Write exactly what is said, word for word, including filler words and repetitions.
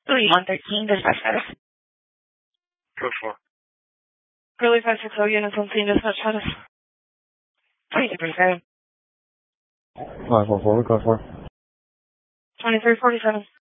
Louis one thirteen, dispatch status. Go for. Curly five six zero, units on scene, dispatch status. twenty-two forty-seven. five four four, go for. twenty-three forty-seven.